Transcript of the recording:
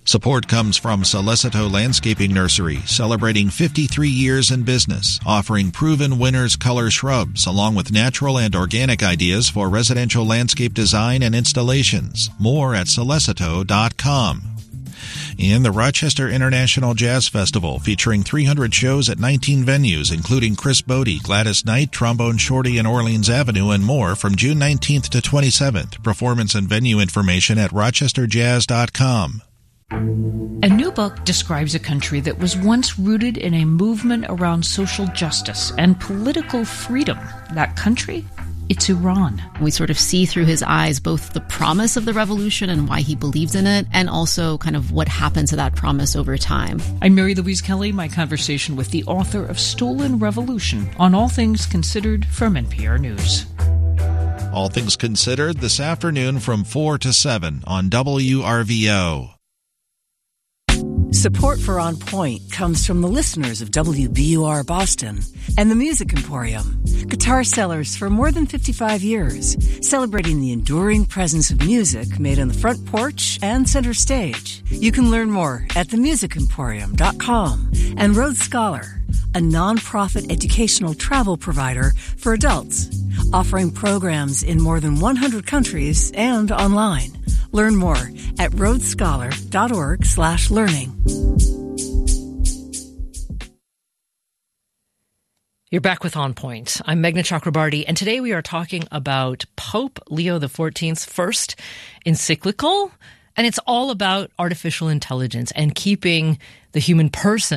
Support comes from Solicito Landscaping Nursery, celebrating 53 years in business, offering proven winners color shrubs, along with natural and organic ideas for residential landscape design and installations. More at solicito.com. And the Rochester International Jazz Festival, featuring 300 shows at 19 venues, including Chris Bodie, Gladys Knight, Trombone Shorty, and Orleans Avenue, and more, from June 19th to 27th. Performance and venue information at rochesterjazz.com. A new book describes a country that was once rooted in a movement around social justice and political freedom. That country? It's Iran. We sort of see through his eyes both the promise of the revolution and why he believes in it, and also kind of what happened to that promise over time. I'm Mary Louise Kelly, my conversation with the author of Stolen Revolution on All Things Considered from NPR News. All Things Considered this afternoon from 4 to 7 on WRVO. Support for On Point comes from the listeners of WBUR Boston and the Music Emporium, guitar sellers for more than 55 years, celebrating the enduring presence of music made on the front porch and center stage. You can learn more at themusicemporium.com. And Rhodes Scholar, a nonprofit educational travel provider for adults, offering programs in more than 100 countries and online. Learn more at rhodesscholar.org/learning. You're back with On Point. I'm Meghna Chakrabarty, and today we are talking about Pope Leo XIV's first encyclical, and it's all about artificial intelligence and keeping the human person